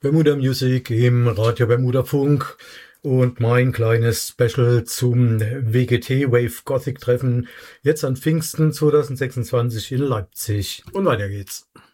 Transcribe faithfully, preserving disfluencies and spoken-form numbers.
Bermuda Music im Radio Bermuda Funk und mein kleines Special zum W G T Wave Gothic Treffen jetzt an Pfingsten zwanzig sechsundzwanzig in Leipzig. Und weiter geht's.